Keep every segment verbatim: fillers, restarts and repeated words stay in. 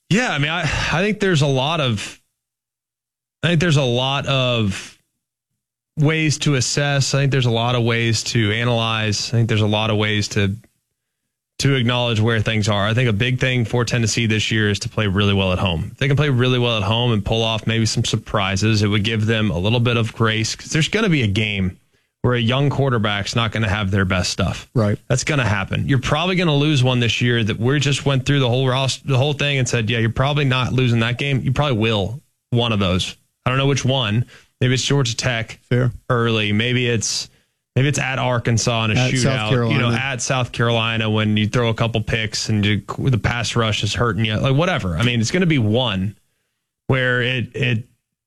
Yeah, I mean, I, I think there's a lot of, I think there's a lot of ways to assess. I think there's a lot of ways to analyze. I think there's a lot of ways to to acknowledge where things are. I think a big thing for Tennessee this year is to play really well at home. If they can play really well at home and pull off maybe some surprises, it would give them a little bit of grace, because there's going to be a game where a young quarterback's not going to have their best stuff. Right. That's going to happen. You're probably going to lose one this year that we just went through the whole roster, the whole thing and said, yeah, you're probably not losing that game. You probably will one of those. I don't know which one. Maybe it's Georgia Tech Fair. early. Maybe it's maybe it's at Arkansas in a At South shootout. You know, at South Carolina when you throw a couple picks and you, the pass rush is hurting you. Like whatever. I mean, it's going to be one where it it.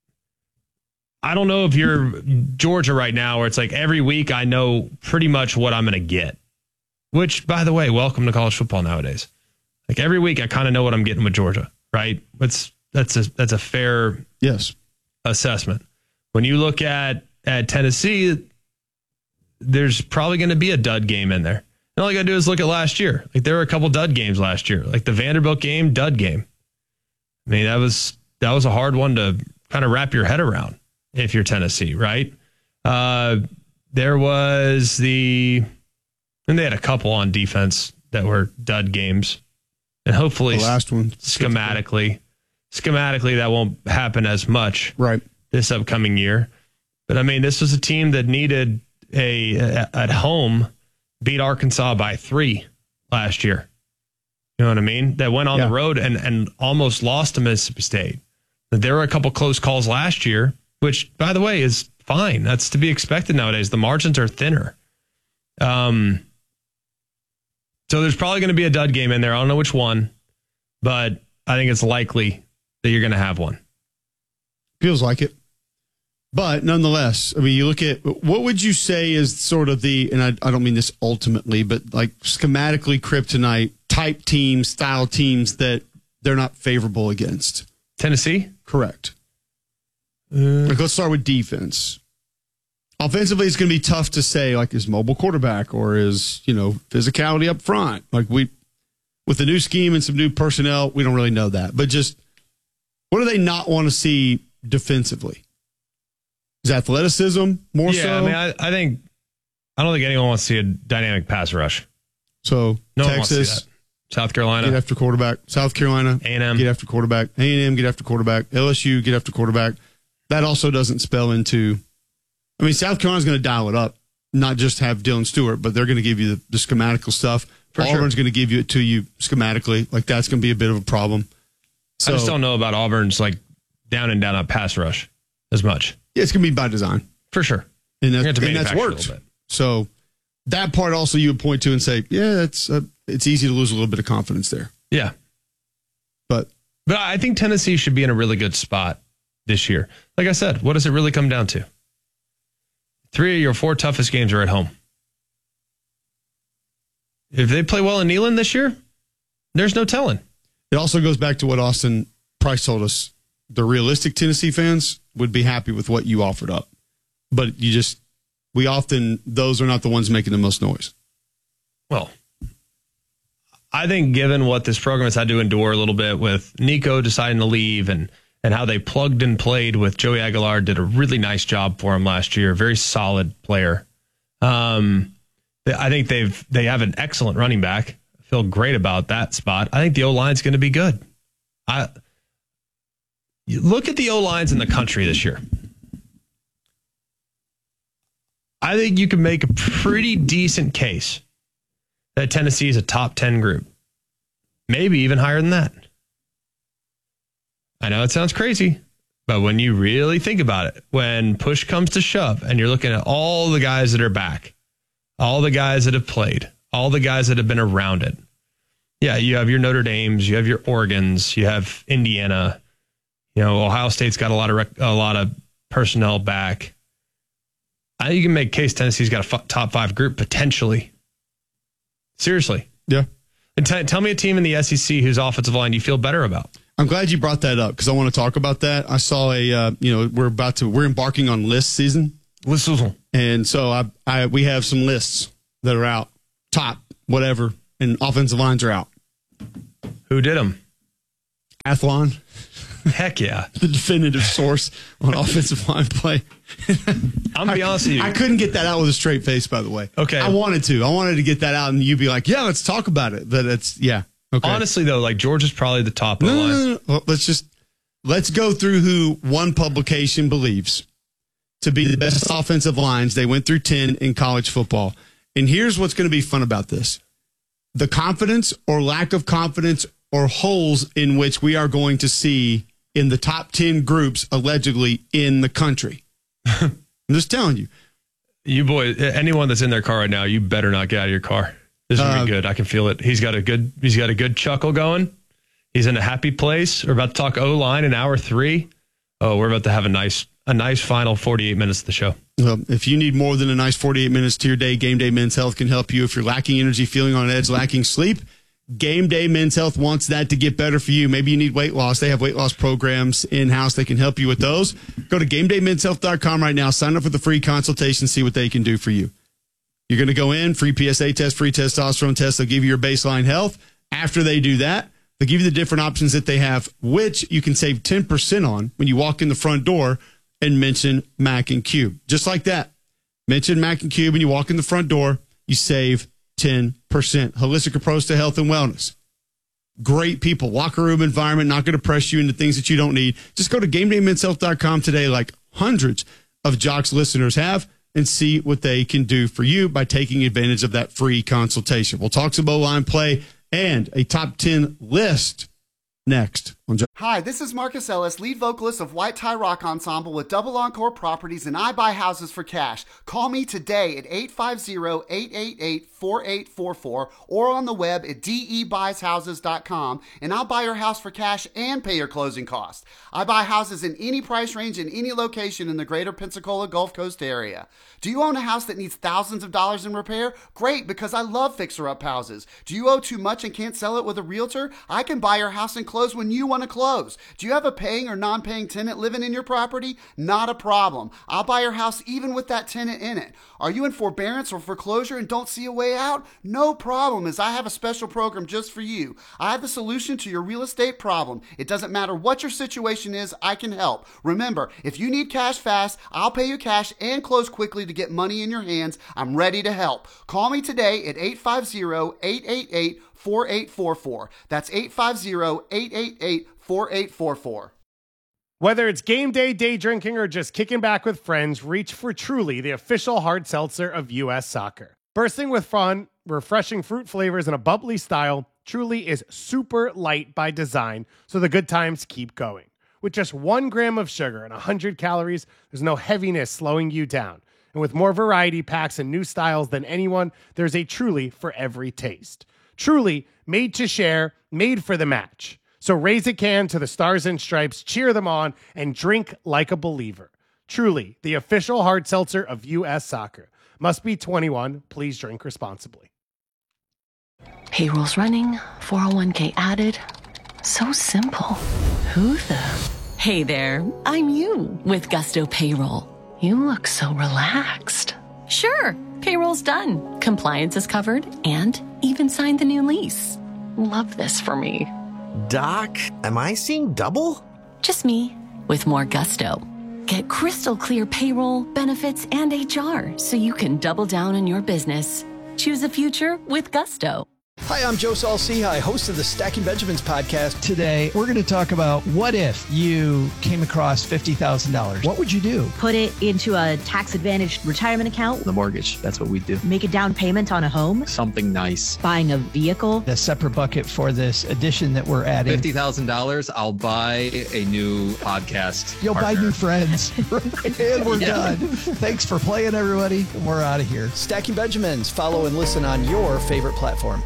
I don't know if you're Georgia right now, where it's like every week I know pretty much what I'm going to get. Which, by the way, welcome to college football nowadays. Like every week I kind of know what I'm getting with Georgia. Right? That's that's a that's a fair yes assessment. When you look at, at Tennessee, there's probably going to be a dud game in there. And all you got to do is look at last year. Like there were a couple dud games last year. Like the Vanderbilt game, dud game. I mean, that was that was a hard one to kind of wrap your head around if you're Tennessee, right? Uh, there was the, and they had a couple on defense that were dud games. And hopefully the last one schematically, schematically that won't happen as much. Right. This upcoming year. But I mean, this was a team that needed a, a at home beat Arkansas by three last year. You know what I mean? That went on yeah. the road and, and almost lost to Mississippi State. There were a couple close calls last year, which, by the way, is fine. That's to be expected nowadays. The margins are thinner. Um, so there's probably going to be a dud game in there. I don't know which one, but I think it's likely that you're going to have one. Feels like it. But nonetheless, I mean, you look at what would you say is sort of the, and I, I don't mean this ultimately, but like schematically kryptonite type teams, style teams that they're not favorable against. Tennessee? Correct. Uh, like, let's start with defense. Offensively, it's going to be tough to say, like, is mobile quarterback or is, you know, physicality up front. Like, we, with the new scheme and some new personnel, we don't really know that. But just, what do they not want to see defensively? Is athleticism more yeah, so? I mean, I, I think, I don't think anyone wants to see a dynamic pass rush. So, no Texas, one wants to see that. South Carolina. Get after quarterback. South Carolina. A and M. Get after quarterback. A and M, get after quarterback. L S U, get after quarterback. That also doesn't spell into, I mean, South Carolina's going to dial it up, not just have Dylan Stewart, but they're going to give you the, the schematical stuff. For Auburn's sure. going to give you it to you schematically. Like, that's going to be a bit of a problem. So, I just don't know about Auburn's, like, down and down up pass rush as much. Yeah, it's going to be by design. For sure. And, that, and that's worked. So that part also you would point to and say, yeah, that's uh, it's easy to lose a little bit of confidence there. Yeah. But But I think Tennessee should be in a really good spot this year. Like I said, what does it really come down to? Three of your four toughest games are at home. If they play well in Neyland this year, there's no telling. It also goes back to what Austin Price told us. The realistic Tennessee fans would be happy with what you offered up. But you just, we often, those are not the ones making the most noise. Well, I think given what this program has had to endure a little bit with Nico deciding to leave and, and how they plugged and played with Joey Aguilar, did a really nice job for him last year. Very solid player. Um, I think they've, they have an excellent running back. I feel great about that spot. I think the O-line's going to be good. I, Look at the O-lines in the country this year. I think you can make a pretty decent case that Tennessee is a top ten group. Maybe even higher than that. I know it sounds crazy, but when you really think about it, when push comes to shove and you're looking at all the guys that are back, all the guys that have played, all the guys that have been around it. Yeah, you have your Notre Dames, you have your Oregons, you have Indiana. You know, Ohio State's got a lot of rec- a lot of personnel back. I think you can make a case Tennessee's got a f- top five group potentially. Seriously. Yeah. And t- tell me a team in the S E C whose offensive line you feel better about. I'm glad you brought that up because I want to talk about that. I saw a, uh, you know, we're about to, we're embarking on list season. List season. And so I, I, we have some lists that are out, top, whatever, and offensive lines are out. Who did them? Athlon. Heck yeah. The definitive source on offensive line play. I'm going to be honest with you. I couldn't get that out with a straight face, by the way. Okay. I wanted to. I wanted to get that out and you'd be like, yeah, let's talk about it. But it's, yeah. Okay. Honestly, though, like Georgia's probably the top of the no, line. no, no, no. Well, let's just, let's go through who one publication believes to be the best offensive lines. They went through ten in college football. And here's what's going to be fun about this. The confidence or lack of confidence or holes in which we are going to see in the top ten groups allegedly in the country. I'm just telling you. You boy, anyone that's in their car right now, you better not get out of your car. This is gonna be uh, good. I can feel it. He's got a good he's got a good chuckle going. He's in a happy place. We're about to talk O-line in hour three. Oh, we're about to have a nice a nice final forty-eight minutes of the show. Well, if you need more than a nice forty-eight minutes to your day, Game Day Men's Health can help you. If you're lacking energy, feeling on edge, lacking sleep, Game Day Men's Health wants that to get better for you. Maybe you need weight loss. They have weight loss programs in-house. They can help you with those. Go to game day men's health dot com right now. Sign up for the free consultation. See what they can do for you. You're going to go in, free P S A test, free testosterone test. They'll give you your baseline health. After they do that, they'll give you the different options that they have, which you can save ten percent on when you walk in the front door and mention Mac and Cube. Just like that. Mention Mac and Cube when you walk in the front door, you save ten percent. Holistic approach to health and wellness. Great people. Locker room environment, not going to press you into things that you don't need. Just go to game day men's health dot com today, like hundreds of Jocks listeners have, and see what they can do for you by taking advantage of that free consultation. We'll talk some O-line play and a top ten list next on Jocks. Hi, this is Marcus Ellis, lead vocalist of White Tie Rock Ensemble with Double Encore Properties, and I buy houses for cash. Call me today at eight five zero, eight eight eight, four eight four four or on the web at d e buys houses dot com, and I'll buy your house for cash and pay your closing costs. I buy houses in any price range in any location in the greater Pensacola Gulf Coast area. Do you own a house that needs thousands of dollars in repair? Great, because I love fixer-up houses. Do you owe too much and can't sell it with a realtor? I can buy your house and close when you want to close. Do you have a paying or non-paying tenant living in your property? Not a problem. I'll buy your house even with that tenant in it. Are you in forbearance or foreclosure and don't see a way out? No problem, as I have a special program just for you. I have the solution to your real estate problem. It doesn't matter what your situation is, I can help. Remember, if you need cash fast, I'll pay you cash and close quickly to get money in your hands. I'm ready to help. Call me today at eight five zero, eight eight eight, four eight four four. That's eight five zero, eight eight eight, four eight four four. Whether it's game day, day drinking, or just kicking back with friends, reach for Truly, the official hard seltzer of U S Soccer. Bursting with fun, refreshing fruit flavors, and a bubbly style, Truly is super light by design, so the good times keep going. With just one gram of sugar and one hundred calories, there's no heaviness slowing you down. And with more variety packs and new styles than anyone, there's a Truly for every taste. Truly, made to share, made for the match. So raise a can to the Stars and Stripes, cheer them on, and drink like a believer. Truly, the official hard seltzer of U S Soccer. Must be twenty-one. Please drink responsibly. Payroll's running, four oh one k added. So simple. Who the? Hey there, I'm you with Gusto Payroll. You look so relaxed. Sure, payroll's done. Compliance is covered and even signed the new lease. Love this for me. Doc, am I seeing double? Just me with more gusto. Get crystal clear payroll, benefits, and H R so you can double down on your business. Choose a future with Gusto. Hi, I'm Joe Saul-Sehy, host of the Stacking Benjamins podcast. Today, we're going to talk about what if you came across fifty thousand dollars? What would you do? Put it into a tax-advantaged retirement account. The mortgage, that's what we do. Make a down payment on a home. Something nice. Buying a vehicle. The separate bucket for this addition that we're adding. fifty thousand dollars, I'll buy a new podcast You'll partner. buy new friends. And we're yeah. done. Thanks for playing, everybody. We're out of here. Stacking Benjamins. Follow and listen on your favorite platform.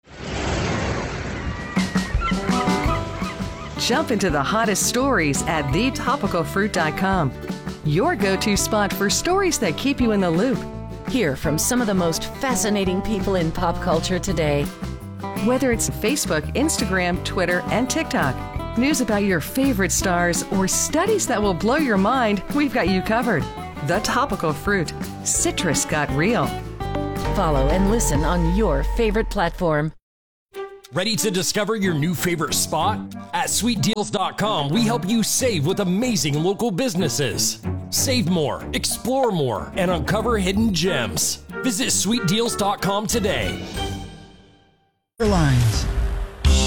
Jump into the hottest stories at the topical fruit dot com. Your go-to spot for stories that keep you in the loop. Hear from some of the most fascinating people in pop culture today. Whether it's Facebook, Instagram, Twitter, and TikTok, news about your favorite stars, or studies that will blow your mind, we've got you covered. The Topical Fruit. Citrus got real. Follow and listen on your favorite platform. Ready to discover your new favorite spot? At sweet deals dot com, we help you save with amazing local businesses. Save more, explore more, and uncover hidden gems. Visit sweet deals dot com today. Airlines.